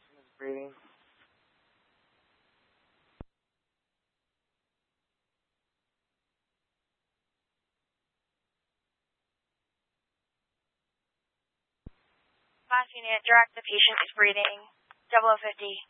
is breathing. Last unit, direct the patient is breathing. 0050.